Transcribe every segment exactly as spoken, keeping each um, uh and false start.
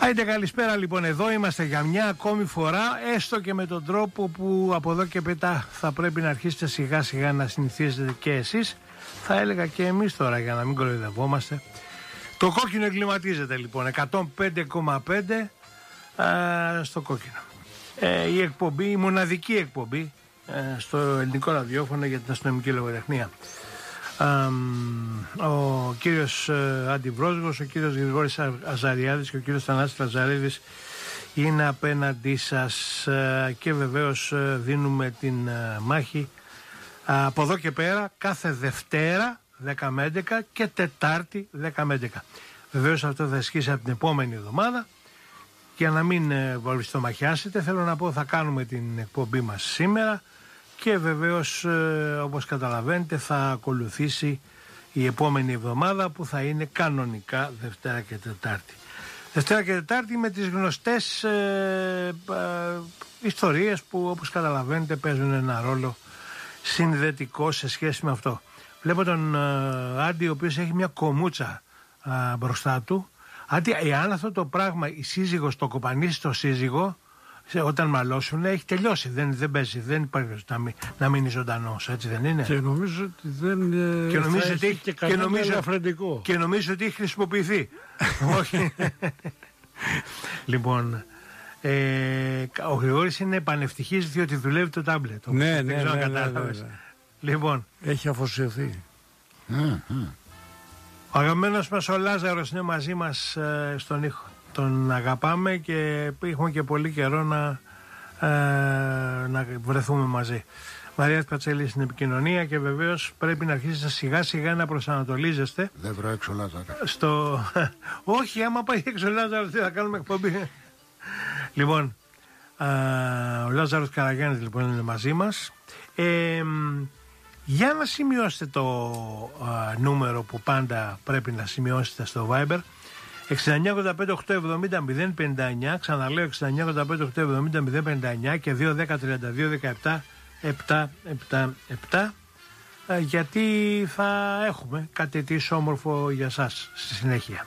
Άιντε καλησπέρα λοιπόν, εδώ είμαστε για μια ακόμη φορά, έστω και με τον τρόπο που από εδώ και μετά θα πρέπει να αρχίσετε σιγά σιγά να συνηθίζετε και εσείς, θα έλεγα και εμείς τώρα για να μην κοροϊδευόμαστε. Το κόκκινο εγκληματίζεται λοιπόν, εκατόν πέντε κόμμα πέντε α, στο κόκκινο. Ε, η εκπομπή, η μοναδική εκπομπή ε, στο ελληνικό ραδιόφωνο για την αστυνομική λογοτεχνία. Um, ο κύριος uh, Αντιβρόσγος, ο κύριος Γρηγόρης Αζαριάδης και ο κύριος Θανάσης Λαζαρίδης είναι απέναντί σας uh, και βεβαίως uh, δίνουμε την uh, μάχη uh, από εδώ και πέρα κάθε Δευτέρα δέκα με έντεκα και Τετάρτη δέκα με έντεκα. Βεβαίως αυτό θα ισχύσει από την επόμενη εβδομάδα. Για να μην uh, βολιστομαχιάσετε, θέλω να πω θα κάνουμε την εκπομπή μας σήμερα. Και βεβαίως ε, όπως καταλαβαίνετε θα ακολουθήσει η επόμενη εβδομάδα που θα είναι κανονικά Δευτέρα και Τετάρτη. Δευτέρα και Τετάρτη με τις γνωστές ε, ε, ιστορίες που όπως καταλαβαίνετε παίζουν ένα ρόλο συνδετικό σε σχέση με αυτό. Βλέπω τον ε, Άντι ο οποίος έχει μια κομούτσα ε, μπροστά του. Άντι, εάν αυτό το πράγμα η σύζυγος το κοπανίσει το σύζυγο, όταν μαλώσουν έχει τελειώσει, δεν, δεν παίζει, δεν υπάρχει να, μην, να μείνει ζωντανός, έτσι δεν είναι? Και νομίζω ότι δεν και νομίζω θα ότι έχει και κανένα ελαφρεντικό. Και νομίζω ότι έχει χρησιμοποιηθεί. Όχι. Λοιπόν, ε, ο Γρηγόρης είναι πανευτυχής διότι δουλεύει το τάμπλετ. Ναι, ναι, ναι, ναι, ναι, ναι. Λοιπόν, έχει αφοσιωθεί. Ο αγαπημένος μας ο Λάζαρος είναι μαζί μας ε, στον ήχο. Τον αγαπάμε και έχουμε και πολύ καιρό να, ε, να βρεθούμε μαζί. Μαρία Πατσέλη στην επικοινωνία και βεβαίως πρέπει να αρχίσετε σιγά σιγά να προσανατολίζεστε. Δεν βρω έξω Λάζαρο. Στο... Όχι, άμα πάει έξω Λάζαρο τι θα κάνουμε εκπομπή. Λοιπόν, ε, ο Λάζαρος Καραγιάννης λοιπόν είναι μαζί μας. Ε, για να σημειώσετε το ε, νούμερο που πάντα πρέπει να σημειώσετε στο Viber, εξήντα εννιά ογδόντα πέντε οκτακόσια εβδομήντα μηδέν πενήντα εννιά, ξαναλέω εξήντα εννιά ογδόντα πέντε οκτακόσια εβδομήντα μηδέν πενήντα εννιά και δύο δέκα τριάντα δύο δεκαεπτά επτακόσια εβδομήντα επτά, γιατί θα έχουμε κάτι τι όμορφο για σας στη συνέχεια.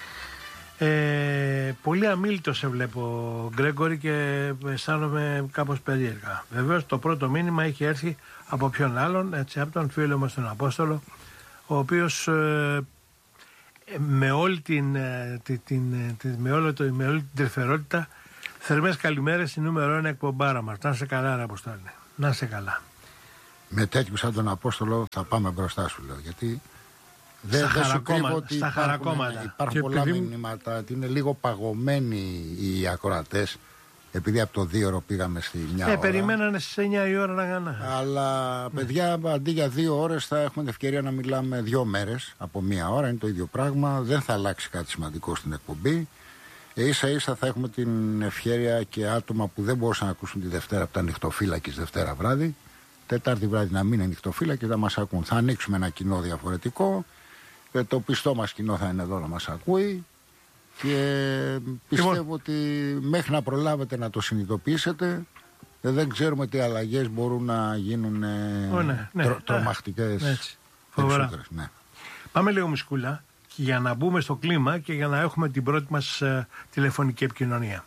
Ε, πολύ αμίλητο σε βλέπω Γκρέγκορη και αισθάνομαι κάπως περίεργα. Βεβαίως το πρώτο μήνυμα έχει έρθει από ποιον άλλον, έτσι, από τον φίλο μας τον Απόστολο, ο οποίος ε, με όλη την, την, την, την, με όλο το, με όλη την τρυφερότητα, θερμές καλημέρες στη νούμερο ένα εκπομπάρα μας. Να σε καλά ρε Αποστόλη, να σε καλά. Με τέτοιου σαν τον Απόστολο θα πάμε μπροστά σου λέω, γιατί δεν δε σου κρύβω ότι στα υπάρχουν, υπάρχουν πολλά επειδή... μηνύματα ότι είναι λίγο παγωμένοι οι ακροατές, επειδή από το δύο ώρο πήγαμε στη μια ε, ώρα. Περιμένανε στις εννιά η ώρα να γανά. Αλλά παιδιά, αντί για δύο ώρες θα έχουμε την ευκαιρία να μιλάμε δύο μέρες από μία ώρα. Είναι το ίδιο πράγμα. Δεν θα αλλάξει κάτι σημαντικό στην εκπομπή. Ε, ίσα ίσα θα έχουμε την ευκαιρία και άτομα που δεν μπορούσαν να ακούσουν τη Δευτέρα από τα νυχτοφύλακες Δευτέρα βράδυ, Τετάρτη βράδυ να μην είναι νυχτοφύλακες, να μας ακούν. Θα ανοίξουμε ένα κοινό διαφορετικό. Ε, το πιστό μας κοινό θα είναι εδώ να μας ακούει. Και πιστεύω λοιπόν, ότι μέχρι να προλάβετε να το συνειδητοποιήσετε, δεν ξέρουμε τι αλλαγές μπορούν να γίνουν oh, ναι, ναι, τρο, τρομακτικές. Ναι, ναι. Πάμε λίγο μουσικούλα για να μπούμε στο κλίμα και για να έχουμε την πρώτη μας uh, τηλεφωνική επικοινωνία.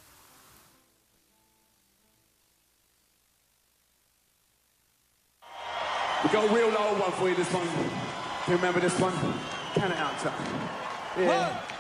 We got a real low one for you this one. Do you remember this one? Count it out, yeah.